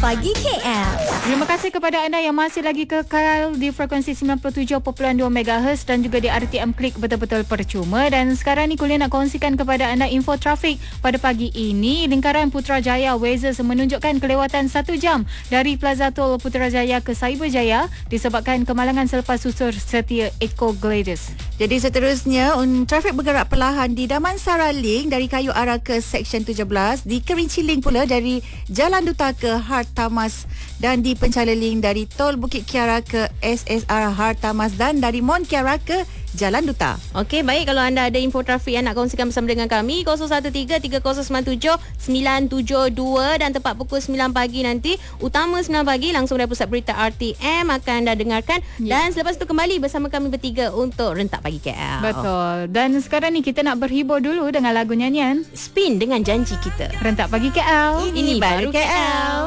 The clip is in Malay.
Pagi KL. Terima kasih kepada anda yang masih lagi kekal di frekuensi 97.2 MHz dan juga di RTM Klik betul-betul percuma. Dan sekarang ni Kuliah nak kongsikan kepada anda info trafik pada pagi ini. Lingkaran Putrajaya Waze menunjukkan kelewatan 1 jam dari Plaza Tol Putrajaya ke Cyberjaya disebabkan kemalangan selepas susur setia Eco Glades. Jadi seterusnya, trafik bergerak perlahan di Damansara Link dari Kayu Ara ke Seksyen 17, di Kerinci Link pula dari Jalan Duta ke Hartamas dan di Penchala Link dari Tol Bukit Kiara ke SSR Hartamas dan dari Mont Kiara ke Jalan Duta. Okey, baik. Kalau anda ada info trafik yang nak kongsikan bersama dengan kami, 0133097972 dan tepat pukul 9 pagi nanti, utama 9 pagi langsung dari Pusat Berita RTM akan anda dengarkan. Dan selepas itu kembali bersama kami bertiga untuk Rentak Pagi KL. Betul. Dan sekarang ni kita nak berhibur dulu dengan lagu nyanyian Spin dengan Janji Kita. Rentak Pagi KL. Ini baru KL.